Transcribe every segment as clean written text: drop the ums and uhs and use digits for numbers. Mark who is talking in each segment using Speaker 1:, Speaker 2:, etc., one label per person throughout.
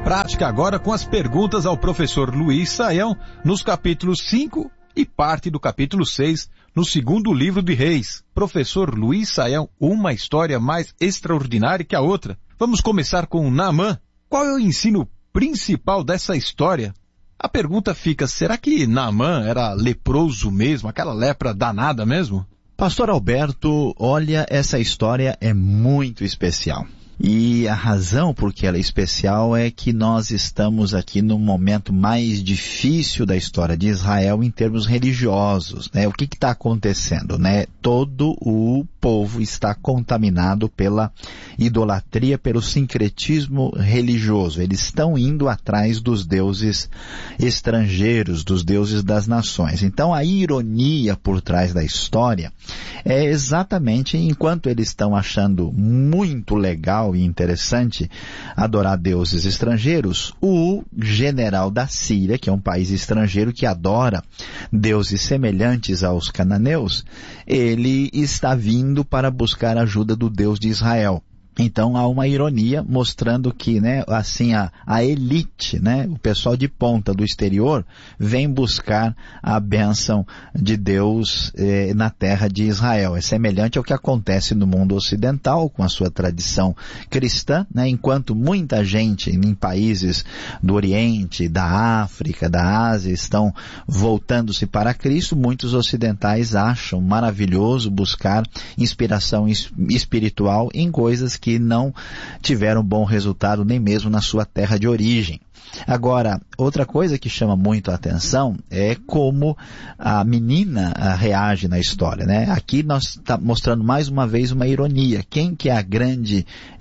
Speaker 1: prática agora com as perguntas ao professor Luiz Saião nos capítulos 5 e parte do capítulo 6 no segundo livro de Reis. Professor Luiz Saião, uma história mais extraordinária que a outra. Vamos começar com Naamã. Qual é o ensino principal dessa história? A pergunta fica, será que Naamã era leproso mesmo, aquela lepra danada mesmo?
Speaker 2: Pastor Alberto, olha, essa história é muito especial. E a razão por que ela é especial é que nós estamos aqui no momento mais difícil da história de Israel em termos religiosos, né? O que está acontecendo, né? Todo o povo está contaminado pela idolatria, pelo sincretismo religioso. Eles estão indo atrás dos deuses estrangeiros, dos deuses das nações. Então a ironia por trás da história é exatamente enquanto eles estão achando muito legal e interessante adorar deuses estrangeiros, o general da Síria, que é um país estrangeiro que adora deuses semelhantes aos cananeus, ele está vindo para buscar a ajuda do Deus de Israel. Então há uma ironia mostrando que, né, assim, a elite, né, o pessoal de ponta do exterior vem buscar a bênção de Deus na terra de Israel. É semelhante ao que acontece no mundo ocidental com a sua tradição cristã, né, enquanto muita gente em países do Oriente, da África, da Ásia estão voltando-se para Cristo, muitos ocidentais acham maravilhoso buscar inspiração espiritual em coisas que não tiveram bom resultado nem mesmo na sua terra de origem. Agora, outra coisa que chama muito a atenção é como a menina reage na história, né? Aqui nós estamos mostrando mais uma vez uma ironia. Quem que é a grande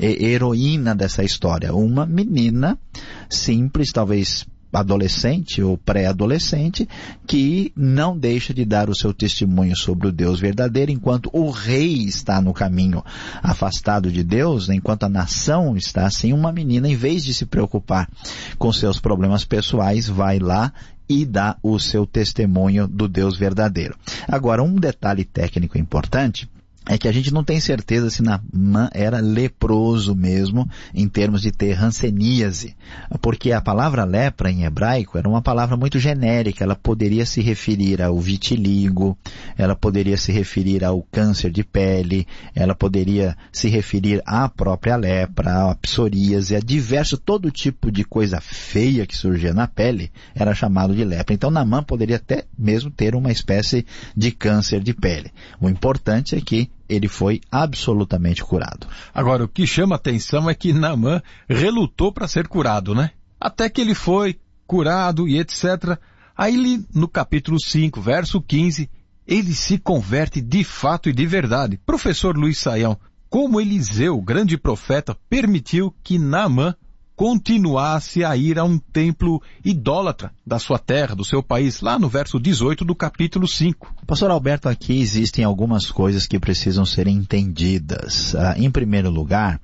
Speaker 2: heroína dessa história? Uma menina simples, talvez adolescente ou pré-adolescente, que não deixa de dar o seu testemunho sobre o Deus verdadeiro, enquanto o rei está no caminho afastado de Deus, enquanto a nação está assim, uma menina, em vez de se preocupar com seus problemas pessoais, vai lá e dá o seu testemunho do Deus verdadeiro. Agora, um detalhe técnico importante é que a gente não tem certeza se Naamã era leproso mesmo, em termos de ter hanseníase, porque a palavra lepra em hebraico era uma palavra muito genérica, ela poderia se referir ao vitiligo, ela poderia se referir ao câncer de pele, ela poderia se referir à própria lepra, à psoríase, a diverso, todo tipo de coisa feia que surgia na pele era chamado de lepra. Então Naamã poderia até mesmo ter uma espécie de câncer de pele. O importante é que ele foi absolutamente curado.
Speaker 1: Agora, o que chama atenção é que Naamã relutou para ser curado, né? Até que ele foi curado e etc. Aí ele, no capítulo 5, verso 15, ele se converte de fato e de verdade. Professor Luiz Saião, como Eliseu, o grande profeta, permitiu que Naamã continuasse a ir a um templo idólatra da sua terra, do seu país, lá no verso 18 do capítulo 5.
Speaker 2: Pastor Alberto, aqui existem algumas coisas que precisam ser entendidas. Em primeiro lugar,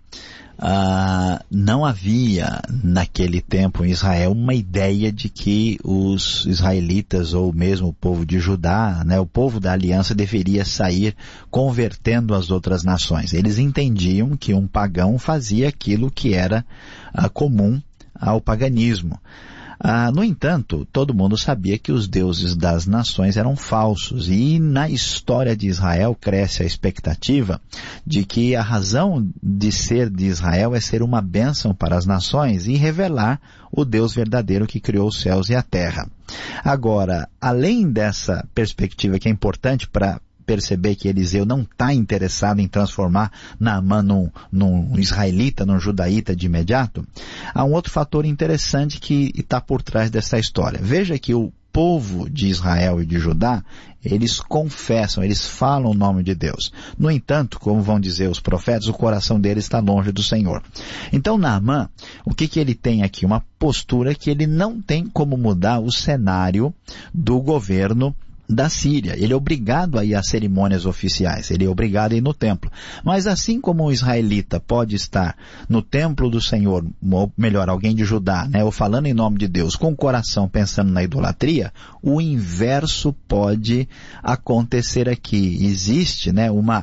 Speaker 2: não havia naquele tempo em Israel uma ideia de que os israelitas ou mesmo o povo de Judá, né, o povo da aliança deveria sair convertendo as outras nações. Eles entendiam que um pagão fazia aquilo que era comum ao paganismo. No entanto, todo mundo sabia que os deuses das nações eram falsos e na história de Israel cresce a expectativa de que a razão de ser de Israel é ser uma bênção para as nações e revelar o Deus verdadeiro que criou os céus e a terra. Agora, além dessa perspectiva que é importante para perceber que Eliseu não está interessado em transformar Naamã num israelita, num judaíta de imediato, há um outro fator interessante que está por trás dessa história. Veja que o povo de Israel e de Judá, eles confessam, eles falam o nome de Deus. No entanto, como vão dizer os profetas, o coração deles está longe do Senhor. Então Naamã, o que ele tem aqui? Uma postura que ele não tem como mudar o cenário do governo da Síria. Ele é obrigado a ir às cerimônias oficiais, ele é obrigado a ir no templo. Mas assim como um israelita pode estar no templo do Senhor, ou melhor, alguém de Judá, né, ou falando em nome de Deus, com o coração pensando na idolatria, o inverso pode acontecer aqui. Existe, né, uma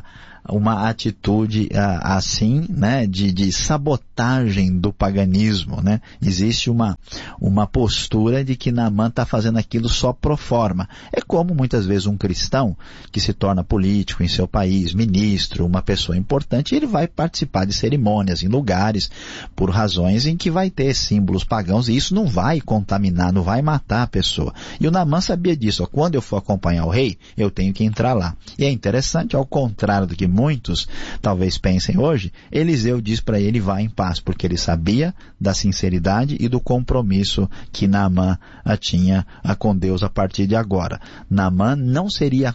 Speaker 2: uma atitude assim, né, de sabotagem do paganismo, né? Existe uma postura de que Naamã está fazendo aquilo só pro forma. É como muitas vezes um cristão que se torna político em seu país, ministro, uma pessoa importante, ele vai participar de cerimônias em lugares por razões em que vai ter símbolos pagãos, e isso não vai contaminar, não vai matar a pessoa. E o Naamã sabia disso. Quando eu for acompanhar o rei, eu tenho que entrar lá. E é interessante, ao contrário do que muitos talvez pensem hoje, Eliseu diz para ele: vá em paz, porque ele sabia da sinceridade e do compromisso que Naamã tinha com Deus a partir de agora. Naamã não seria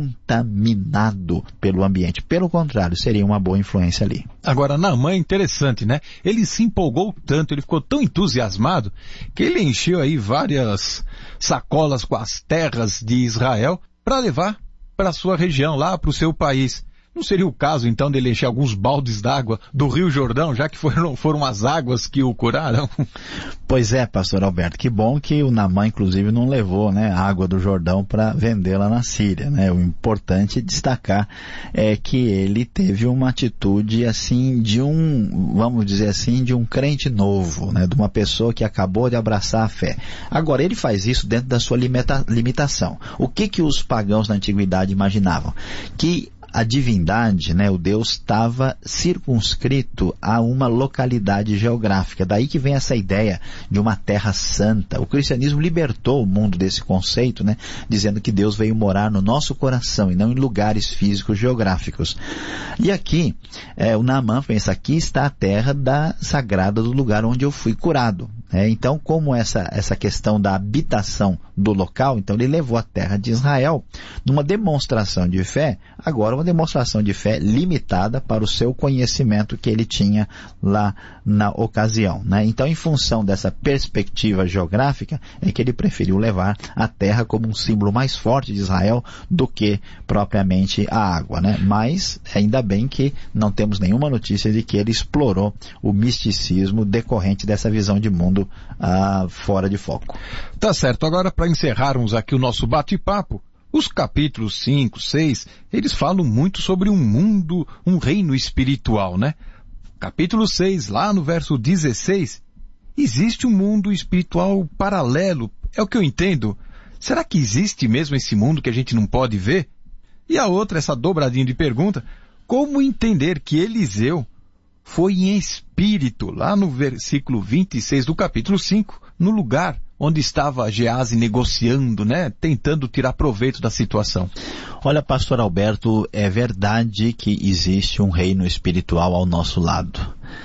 Speaker 2: contaminado pelo ambiente. Pelo contrário, seria uma boa influência ali.
Speaker 1: Agora, Naamã é interessante, né? Ele se empolgou tanto, ele ficou tão entusiasmado, que ele encheu aí várias sacolas com as terras de Israel para levar para a sua região, lá para o seu país. Não seria o caso, então, dele encher alguns baldes d'água do Rio Jordão, já que foram as águas que o curaram?
Speaker 2: Pois é, pastor Alberto, que bom que o Naamã, inclusive, não levou, né, a água do Jordão para vendê-la na Síria, né? O importante destacar é que ele teve uma atitude, assim, vamos dizer assim, de um crente novo, né? De uma pessoa que acabou de abraçar a fé. Agora, ele faz isso dentro da sua limitação. O que os pagãos na antiguidade imaginavam? Que a divindade, né, o Deus, estava circunscrito a uma localidade geográfica. Daí que vem essa ideia de uma terra santa. O cristianismo libertou o mundo desse conceito, né, dizendo que Deus veio morar no nosso coração e não em lugares físicos geográficos. E aqui, o Naamã pensa: aqui está a terra sagrada do lugar onde eu fui curado. Então, como essa questão da habitação do local, então ele levou a terra de Israel numa demonstração de fé, agora uma demonstração de fé limitada para o seu conhecimento que ele tinha lá na ocasião, né? Então, em função dessa perspectiva geográfica, é que ele preferiu levar a terra como um símbolo mais forte de Israel do que propriamente a água, né? Mas, ainda bem que não temos nenhuma notícia de que ele explorou o misticismo decorrente dessa visão de mundo fora de foco.
Speaker 1: Tá certo. Agora, para encerrarmos aqui o nosso bate-papo, os capítulos 5, 6, eles falam muito sobre um mundo, um reino espiritual, né? Capítulo 6, lá no verso 16, existe um mundo espiritual paralelo, é o que eu entendo. Será que existe mesmo esse mundo que a gente não pode ver? E a outra, essa dobradinha de pergunta: como entender que Eliseu foi em espírito, lá no versículo 26 do capítulo 5, no lugar onde estava Geazi negociando, né, tentando tirar proveito da situação?
Speaker 2: Olha, pastor Alberto, é verdade que existe um reino espiritual ao nosso lado.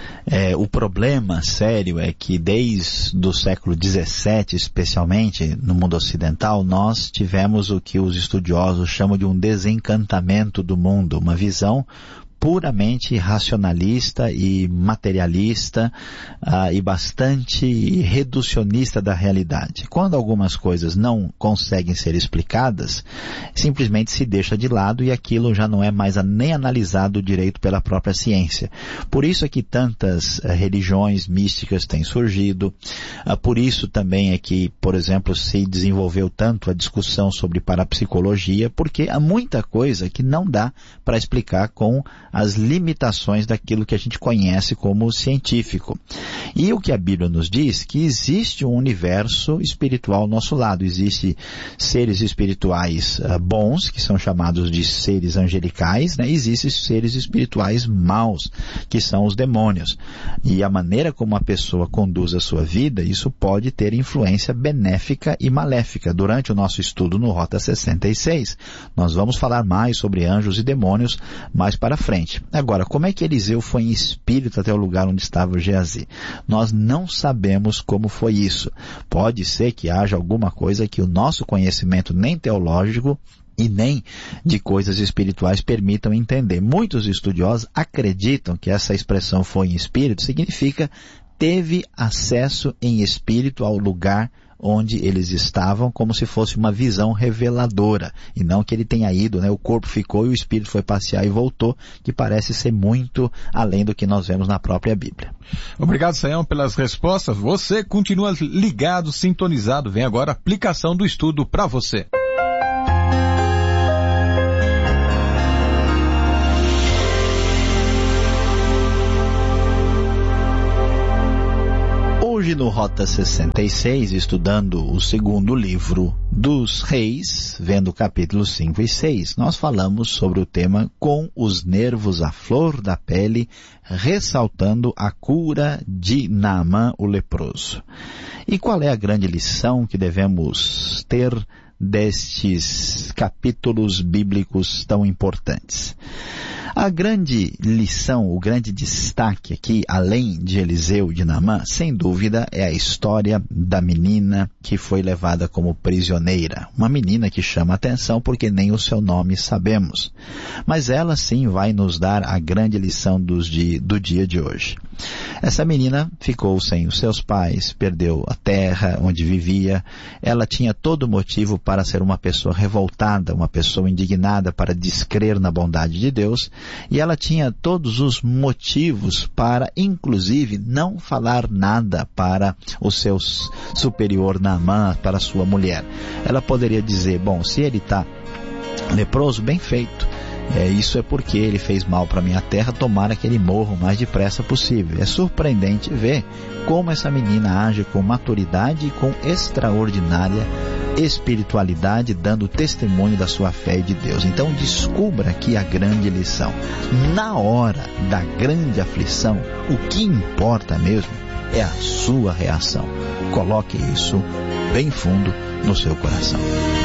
Speaker 2: O problema sério é que desde o século XVII, especialmente no mundo ocidental, nós tivemos o que os estudiosos chamam de um desencantamento do mundo, uma visão puramente racionalista e materialista e bastante reducionista da realidade. Quando algumas coisas não conseguem ser explicadas, simplesmente se deixa de lado e aquilo já não é mais nem analisado direito pela própria ciência. Por isso é que tantas religiões místicas têm surgido, por isso também é que, por exemplo, se desenvolveu tanto a discussão sobre parapsicologia, porque há muita coisa que não dá para explicar com as limitações daquilo que a gente conhece como científico. E o que a Bíblia nos diz, que existe um universo espiritual ao nosso lado. Existem seres espirituais bons, que são chamados de seres angelicais, né? Existem seres espirituais maus, que são os demônios. E a maneira como a pessoa conduz a sua vida, isso pode ter influência benéfica e maléfica. Durante o nosso estudo no Rota 66, nós vamos falar mais sobre anjos e demônios mais para frente. Agora, como é que Eliseu foi em espírito até o lugar onde estava Geazi? Nós não sabemos como foi isso. Pode ser que haja alguma coisa que o nosso conhecimento nem teológico e nem de coisas espirituais permitam entender. Muitos estudiosos acreditam que essa expressão foi em espírito significa teve acesso em espírito ao lugar onde eles estavam, como se fosse uma visão reveladora, e não que ele tenha ido, né? O corpo ficou e o espírito foi passear e voltou, que parece ser muito além do que nós vemos na própria Bíblia.
Speaker 1: Obrigado, Sayão, pelas respostas. Você continua ligado, sintonizado. Vem agora a aplicação do estudo para você.
Speaker 2: Hoje no Rota 66, estudando o segundo livro dos Reis, vendo capítulos 5 e 6, nós falamos sobre o tema com os nervos à flor da pele, ressaltando a cura de Naamã, o leproso. E qual é a grande lição que devemos ter destes capítulos bíblicos tão importantes? A grande lição, o grande destaque aqui, além de Eliseu e de Naamã, sem dúvida, é a história da menina que foi levada como prisioneira. Uma menina que chama atenção porque nem o seu nome sabemos. Mas ela sim vai nos dar a grande lição do dia de hoje. Essa menina ficou sem os seus pais, perdeu a terra onde vivia. Ela tinha todo motivo para ser uma pessoa revoltada, uma pessoa indignada, para descrer na bondade de Deus. E ela tinha todos os motivos para, inclusive, não falar nada para o seu superior Naamã, para sua mulher. Ela poderia dizer, bom, se ele está leproso, bem feito. Isso é porque ele fez mal para minha terra, tomara que ele morra o mais depressa possível. É surpreendente ver como essa menina age com maturidade e com extraordinária espiritualidade, dando testemunho da sua fé e de Deus. Então descubra aqui a grande lição. Na hora da grande aflição, o que importa mesmo é a sua reação. Coloque isso bem fundo no seu coração.